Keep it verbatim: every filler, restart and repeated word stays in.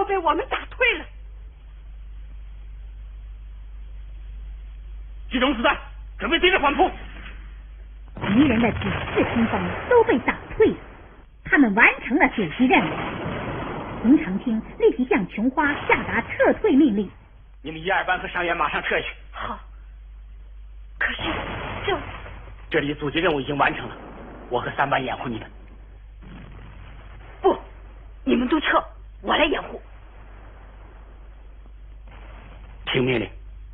被我们打退了。 集中子弹，准备对着反扑。 敌人的几次冲锋都被打退了，他们完成了阻击任务。洪长青立即向琼花下达撤退命令。 你们一二班和伤员马上撤去。 好。可是这这里阻击任务已经完成了，我和三班掩护你们。 不，你们都撤，我来掩护。 听命令。